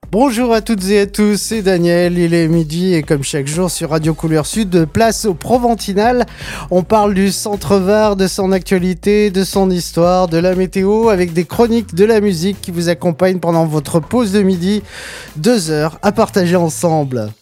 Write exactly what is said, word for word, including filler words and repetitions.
Bonjour à toutes et à tous, c'est Daniel, il est midi et comme chaque jour sur Radio Couleur Sud, place au Proventinal. On parle du Centre Var, de son actualité, de son histoire, de la météo, avec des chroniques de la musique qui vous accompagnent pendant votre pause de midi. Deux heures à partager ensemble.